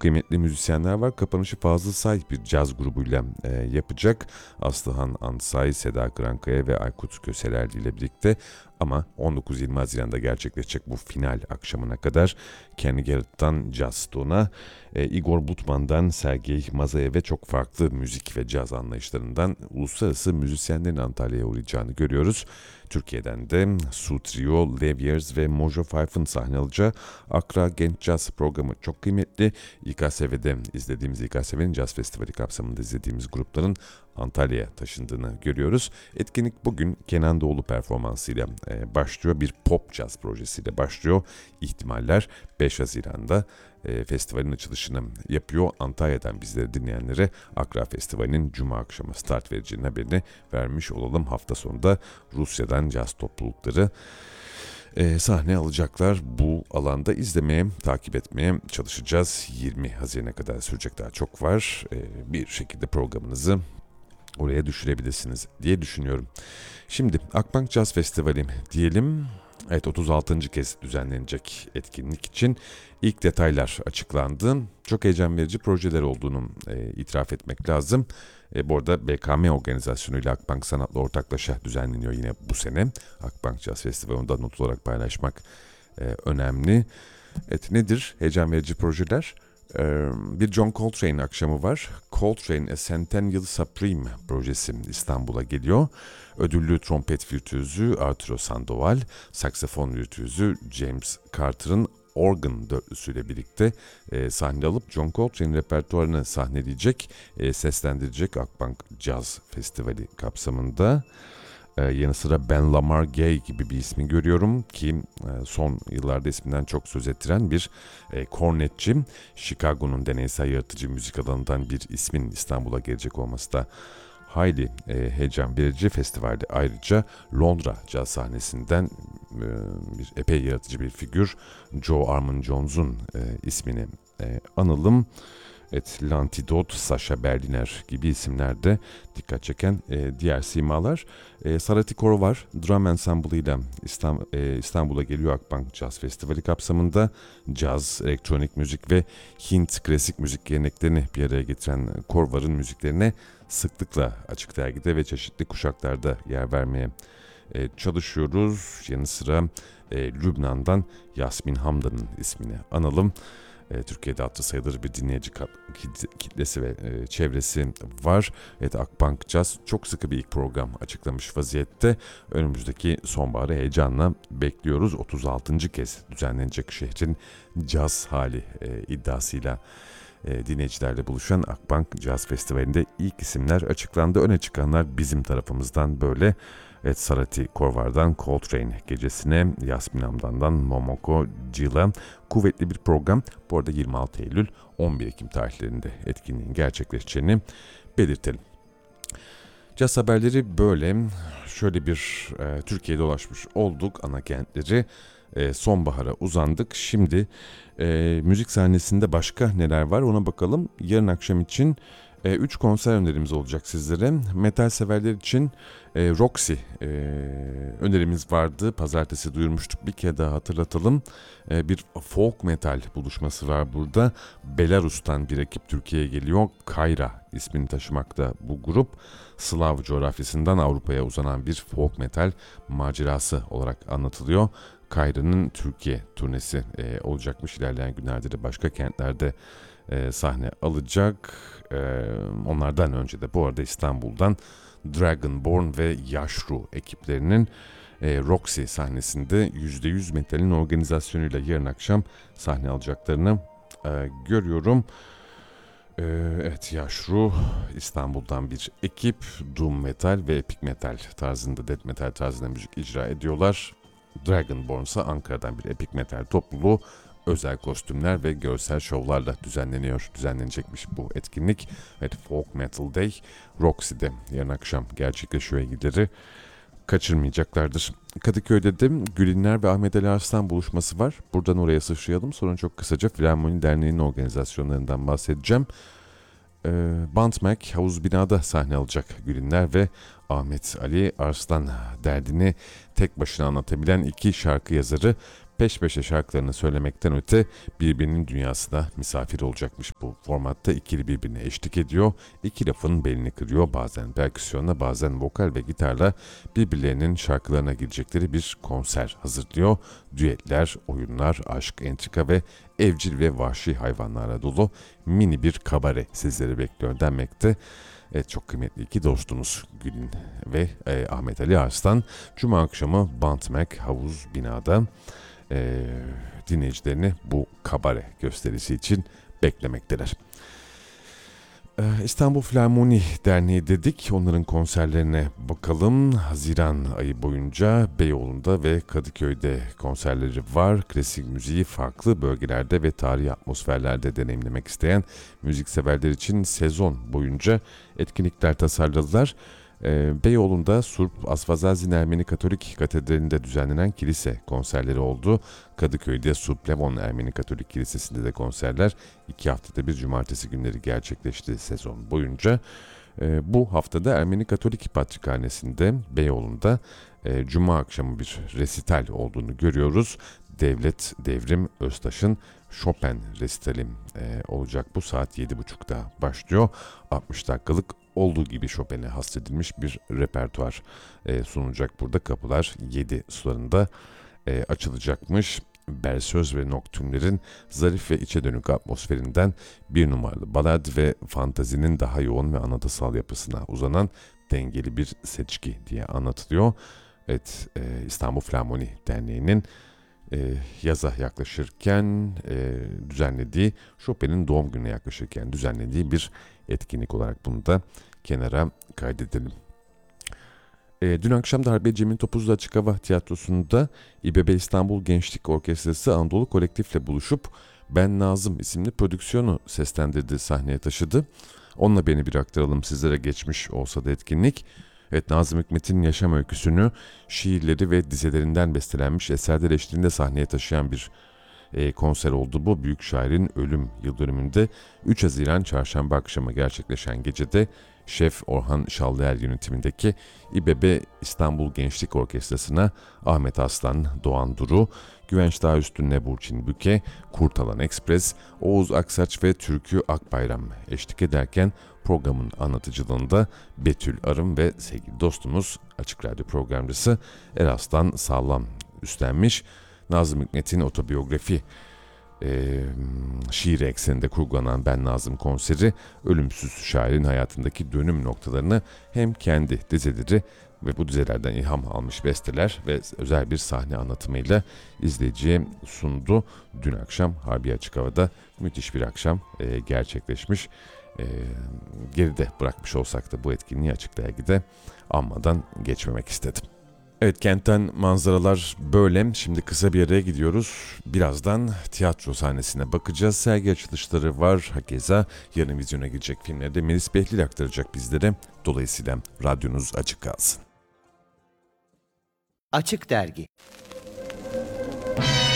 kıymetli müzisyenler var. Kapanışı Fazıl Say bir caz grubuyla yapacak. Aslıhan Antsay, Seda Kırankaya ve Aykut Köselerli ile birlikte. Ama 19-20 Haziran'da gerçekleşecek bu final akşamına kadar Kenny Garrett'tan Just Stone'a, Igor Butman'dan Sergey Mazayev'e çok farklı müzik ve caz anlayışlarından uluslararası müzisyenlerin Antalya'ya uğrayacağını görüyoruz. Türkiye'den de Su Trio, Leviers ve Mojo Five'ın sahne alacağı Akra Genç Caz programı çok kıymetli. İKSV'de izlediğimiz, İKSV'nin Caz Festivali kapsamında izlediğimiz grupların Antalya'ya taşındığını görüyoruz. Etkinlik bugün Kenan Doğulu performansıyla başlıyor. Bir pop caz projesiyle başlıyor. İhtimaller 5 Haziran'da festivalin açılışını yapıyor. Antalya'dan bizleri dinleyenlere Akra Festivali'nin Cuma akşamı start vereceğinin haberini vermiş olalım. Hafta sonunda Rusya'dan caz toplulukları sahne alacaklar. Bu alanda izlemeye, takip etmeye çalışacağız. 20 Haziran'a kadar sürecek, daha çok var. Bir şekilde programınızı oraya düşürebilirsiniz diye düşünüyorum. Şimdi Akbank Caz Festivali diyelim. Evet, 36. kez düzenlenecek etkinlik için ilk detaylar açıklandı. Çok heyecan verici projeler olduğunu itiraf etmek lazım. Bu arada BKM organizasyonuyla Akbank Sanat'la ortaklaşa düzenleniyor yine bu sene. Akbank Caz Festivali, onu da not olarak paylaşmak önemli. Evet, nedir heyecan verici projeler? Bir John Coltrane akşamı var. Coltrane A Centennial Supreme projesi İstanbul'a geliyor. Ödüllü trompet virtüözü Arturo Sandoval, saksafon virtüözü James Carter'ın organ dörtlüsüyle birlikte sahne alıp John Coltrane repertuarını sahneleyecek, seslendirecek Akbank Caz Festivali kapsamında. Yanı sıra Ben Lamar Gay gibi bir ismi görüyorum ki son yıllarda isminden çok söz ettiren bir kornetçi. Chicago'nun deneysel yaratıcı müzik alanından bir ismin İstanbul'a gelecek olması da hayli heyecan verici. Festivalde ayrıca Londra caz sahnesinden bir epey yaratıcı bir figür Joe Armand Jones'un ismini analım. Evet, Lantidot, Sasha Berliner gibi isimler de dikkat çeken diğer simalar. Sarati Koro var. Drum Ensemble ile İstanbul'a geliyor Akbank Caz Festivali kapsamında. Caz, elektronik müzik ve Hint klasik müzik geleneklerini bir araya getiren Korvar'ın müziklerine sıklıkla Açık Dergi'de ve çeşitli kuşaklarda yer vermeye çalışıyoruz. Yanı sıra Lübnan'dan Yasmin Hamdan'ın ismini analım. Türkiye'de hatırı sayılır bir dinleyici kitlesi ve çevresi var. Evet, Akbank Caz çok sıkı bir ilk program açıklamış vaziyette. Önümüzdeki sonbaharı heyecanla bekliyoruz. 36. kez düzenlenecek şehrin caz hali iddiasıyla dinleyicilerle buluşan Akbank Caz Festivali'nde ilk isimler açıklandı. Öne çıkanlar bizim tarafımızdan böyle. Evet, Sarati Korvar'dan Coltrane gecesine, Yasmin Hamdan'dan Momoko Gila. Kuvvetli bir program. Bu arada 26 Eylül 11 Ekim tarihlerinde etkinliğin gerçekleşeceğini belirtelim. Caz haberleri böyle. Şöyle bir Türkiye'de dolaşmış olduk, ana kentleri. Sonbahara uzandık. Şimdi müzik sahnesinde başka neler var ona bakalım. Yarın akşam için 3 konser önerimiz olacak sizlere. Metal severler için Roxy önerimiz vardı. Pazartesi duyurmuştuk. Bir kere daha hatırlatalım. Bir folk metal buluşması var burada. Belarus'tan bir ekip Türkiye'ye geliyor. Kayra ismini taşımakta bu grup. Slav coğrafyasından Avrupa'ya uzanan bir folk metal macerası olarak anlatılıyor. Kayra'nın Türkiye turnesi olacakmış. İlerleyen günlerde de başka kentlerde sahne alacak. Onlardan önce de bu arada İstanbul'dan Dragonborn ve Yashru ekiplerinin Roxy sahnesinde %100 metalin organizasyonuyla yarın akşam sahne alacaklarını görüyorum. Evet, Yashru İstanbul'dan bir ekip, doom metal ve epic metal tarzında, death metal tarzında müzik icra ediyorlar. Dragonborn ise Ankara'dan bir epic metal topluluğu. Özel kostümler ve görsel şovlarla düzenlenecekmiş bu etkinlik. Evet, Folk Metal Day Roxy'de yarın akşam gerçekleşiyor, ilgileri kaçırmayacaklardır. Kadıköy'de de Gülinler ve Ahmet Ali Arslan buluşması var. Buradan oraya sıçrayalım. Sonra çok kısaca Filarmoni Derneği'nin organizasyonlarından bahsedeceğim. Bandmek Havuz Bina'da sahne alacak Gülinler ve Ahmet Ali Arslan derdini tek başına anlatabilen iki şarkı yazarı peş peşe şarkılarını söylemekten öte birbirinin dünyasına misafir olacakmış bu formatta. İkili birbirine eşlik ediyor. İki lafın belini kırıyor. Bazen perküsyonla, bazen vokal ve gitarla birbirlerinin şarkılarına girecekleri bir konser hazırlıyor. Düetler, oyunlar, aşk, entrika ve evcil ve vahşi hayvanlarla dolu mini bir kabare sizleri bekliyor denmekte. Evet, çok kıymetli iki dostumuz Gül'in ve Ahmet Ali Arslan Cuma akşamı Bantmek Havuz Bina'da dinleyicilerini bu kabare gösterisi için beklemekteler. İstanbul Filarmoni Derneği dedik. Onların konserlerine bakalım. Haziran ayı boyunca Beyoğlu'nda ve Kadıköy'de konserleri var. Klasik müziği farklı bölgelerde ve tarihi atmosferlerde deneyimlemek isteyen müzikseverler için sezon boyunca etkinlikler tasarladılar. Beyoğlu'nda Surp Asfazazin Ermeni Katolik Katedrali'nde düzenlenen kilise konserleri oldu. Kadıköy'de Surp Levon Ermeni Katolik Kilisesi'nde de konserler 2 haftada bir cumartesi günleri gerçekleşti sezon boyunca. Bu haftada Ermeni Katolik Patrikhanesi'nde Beyoğlu'nda Cuma akşamı bir resital olduğunu görüyoruz. Devlet Devrim Öztaş'ın Chopin resitali olacak, bu saat 7.30'da başlıyor. 60 dakikalık olduğu gibi Chopin'e hasredilmiş bir repertuar sunulacak burada. Kapılar 7 sularında açılacakmış. Bersöz ve Nocturne'lerin zarif ve içe dönük atmosferinden bir numaralı balad ve fantazinin daha yoğun ve anlatısal yapısına uzanan dengeli bir seçki diye anlatılıyor. Evet, İstanbul Filarmoni Derneği'nin yaza yaklaşırken düzenlediği, Chopin'in doğum gününe yaklaşırken düzenlediği bir etkinlik olarak bunu da kenara kaydedelim. Dün akşam Darbe Cemil Topuzlu Açık Hava Tiyatrosu'nda İBB İstanbul Gençlik Orkestrası Anadolu Kolektif'le buluşup Ben Nazım isimli prodüksiyonu seslendirdi, sahneye taşıdı. Onunla beni bir aktaralım sizlere, geçmiş olsa da etkinlik. Evet, Nazım Hikmet'in yaşam öyküsünü, şiirleri ve dizelerinden bestelenmiş eserler eşliğinde sahneye taşıyan bir konser oldu. Bu büyük şairin ölüm yıl dönümünde 3 Haziran çarşamba akşamı gerçekleşen gecede Şef Orhan Şallıer yönetimindeki İBB İstanbul Gençlik Orkestrası'na Ahmet Aslan, Doğan Duru, Güvenç Dağüstü'ne Burçin Büke, Kurtalan Ekspres, Oğuz Aksaç ve Türkü Akbayram eşlik ederken programın anlatıcılığında Betül Arım ve sevgili dostumuz Açık Radyo programcısı Eraslan Sağlam üstlenmiş. Nazım Hikmet'in otobiyografi şiir ekseninde kurgulanan Ben Nazım konseri, ölümsüz şairin hayatındaki dönüm noktalarını hem kendi dizeleri ve bu dizelerden ilham almış besteler ve özel bir sahne anlatımıyla izleyiciye sundu. Dün akşam Harbiye Açık Hava'da müthiş bir akşam gerçekleşmiş. Geride bırakmış olsak da bu etkinliği Açık Dergi'de anmadan geçmemek istedim. Evet, kentten manzaralar böyle. Şimdi kısa bir araya gidiyoruz. Birazdan tiyatro sahnesine bakacağız. Sergi açılışları var. Hakeza yarın vizyona girecek filmleri de Melis Behlil aktaracak bizlere. Dolayısıyla radyonuz açık kalsın. Açık Dergi.